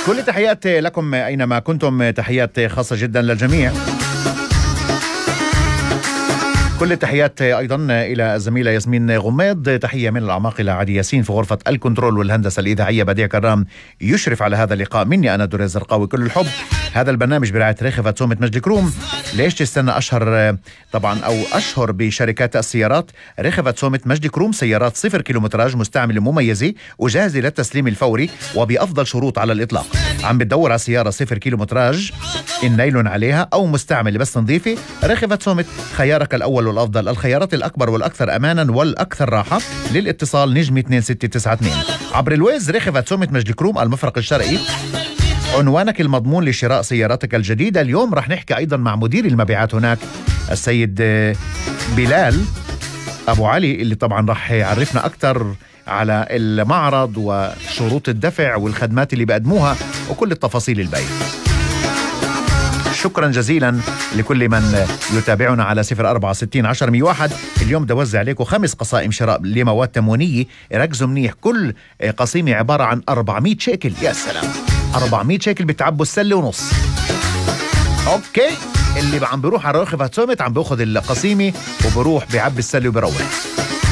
كل تحيات لكم أينما كنتم، تحيات خاصة جدا للجميع. كل التحيات أيضا إلى الزميلة ياسمين غميض، تحية من الأعماق إلى عادي ياسين في غرفة الكنترول والهندسة الإذاعية. بديع كرام يشرف على هذا اللقاء، مني أنا دريز زرقاوي كل الحب. هذا البرنامج برعاية رخفة سومة مجد كروم. ليش تستنى أشهر طبعا أو أشهر بشركات السيارات؟ رخفة سومة مجد كروم، سيارات 0 كيلومتراج مستعملة مميزة وجاهزة للتسليم الفوري وبأفضل شروط على الإطلاق. عم بتدور على سيارة 0 كيلومتراج النايلون عليها أو مستعملة بس نظيفة؟ رخفة سومة خيارك الأول والأفضل. الخيارات الأكبر والأكثر أمانا والأكثر راحة. للاتصال نجمي 2692 عبر الويز. رخفة سومة مجد كروم المفرق الشرقي، عنوانك المضمون لشراء سيارتك الجديدة. اليوم رح نحكي أيضا مع مدير المبيعات هناك السيد بلال أبو علي، اللي طبعا رح يعرفنا أكثر على المعرض وشروط الدفع والخدمات اللي بقدموها وكل التفاصيل الباقية. شكرا جزيلا لكل من يتابعنا على 04601001. اليوم بدي اوزع عليكم 5 قصائم شراء لمواد تموينية. ركزوا منيح، كل قصيمة عبارة عن 400 شيكل. يا سلام، 400 شيكل بتعبوا السلة ونص. اوكي، اللي عم بيروح على رخفة سومت عم بياخذ القصيمة وبروح بيعبي السلة وبروح.